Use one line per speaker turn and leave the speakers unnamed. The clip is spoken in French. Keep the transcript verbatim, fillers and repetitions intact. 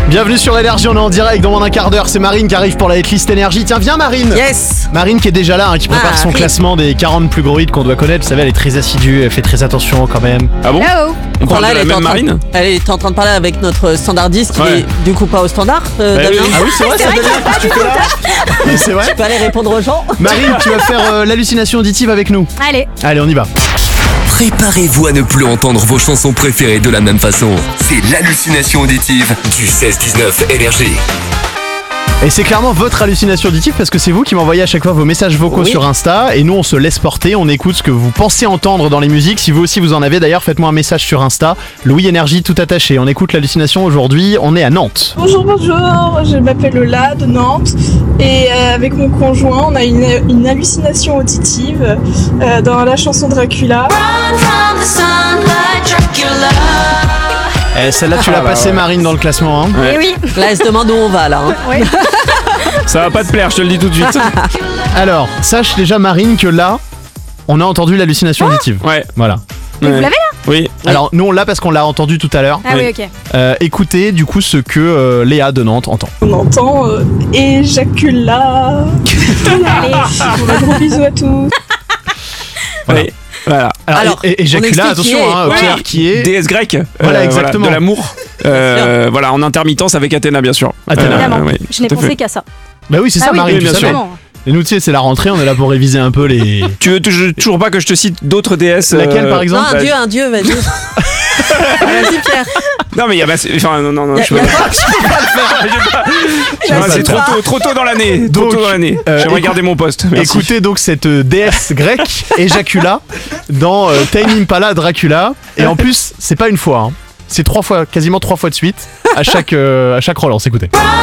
Bienvenue sur Énergie, on est en direct dans moins d'un quart d'heure. C'est Marine qui arrive pour la hitlist Énergie. Tiens, viens Marine.
Yes.
Marine qui est déjà là, hein, qui prépare
Ah,
son
oui.
classement des quarante plus gros hits qu'on doit connaître. Vous savez, elle est très assidue, elle fait très attention quand même.
Ah bon?
Hello.
On parle
Là,
de
elle
la
est
même
en train-
Marine?
Elle est en train de parler avec notre standardiste qui
Ouais.
est du coup pas au standard, euh,
Bah
Damien.
oui.
Ah oui, c'est vrai, ça Damien, tu fais là. Mais c'est vrai.
Tu peux aller répondre aux gens.
Marine, tu vas faire euh, l'hallucination auditive avec nous.
Allez.
Allez, on y va.
Préparez-vous à ne plus entendre vos chansons préférées de la même façon. C'est l'hallucination auditive du seize dix-neuf Énergie.
Et c'est clairement votre hallucination auditive parce que c'est vous qui m'envoyez à chaque fois vos messages vocaux
Oui.
sur Insta et nous on se laisse porter, on écoute ce que vous pensez entendre dans les musiques. Si vous aussi vous en avez d'ailleurs, faites-moi un message sur Insta. Louis Énergie tout attaché. On écoute l'hallucination aujourd'hui, on est à Nantes.
Bonjour, bonjour, je m'appelle Lola de Nantes et euh, avec mon conjoint on a une, une hallucination auditive euh, dans la chanson Dracula.
Eh, celle-là tu
Ah
l'as
bah
passée
ouais.
Marine dans le classement hein.
Ouais.
Et oui.
Là, elle se demande où on va là. hein.
Oui.
Ça va pas te plaire, je te le dis tout de suite.
Alors, sache déjà Marine que là, on a entendu l'hallucination auditive.
Ouais.
Voilà.
Mais
Ouais.
vous l'avez là?
Oui.
Alors nous on l'a parce qu'on l'a entendu tout à l'heure.
Ah oui,
Oui.
ok.
Euh, écoutez du coup ce que euh, Léa de Nantes entend.
On entend euh, éjacula.
Allez.
On a gros bisous à tous.
Voilà.
Oui. Voilà.
Alors,
Alors,
et, et- éjacula,
on explique qui
attention,
est.
hein,
Ouais.
Pierre qui est.
Déesse grecque.
Voilà,
euh,
exactement.
de l'amour. Euh, voilà, en intermittence avec Athéna, bien sûr.
Athéna.
Évidemment.
oui,
Je n'ai
tout à
pensé
fait.
qu'à ça.
Bah oui, c'est ça
Ah oui,
Marine,
oui,
tu
bien
savais.
Vraiment.
Et nous tu sais, c'est la rentrée, on est là pour réviser un peu les.
Tu veux tou- toujours pas que je te cite d'autres déesses?
Laquelle
euh,
par
Non,
exemple
un
bah,
dieu, un dieu, vas-y. Vas-y, Pierre.
Non, mais il y a. bah, c'est- Enfin, non, non, non,
Y a-
je
y
peux
a
pas.
quoi
Je peux pas le faire. j'ai pas-
Je
Non,
sais
c'est trop
pas.
tôt, trop tôt dans l'année. Trop
Donc,
tôt dans l'année.
euh,
J'aimerais
écoute-
garder mon poste. Merci.
Écoutez donc cette euh, déesse grecque, Éjacula, dans euh, Tame Impala Dracula. Et en plus, c'est pas une fois, hein. C'est trois fois, quasiment trois fois de suite, à chaque, euh, à chaque relance. Écoutez.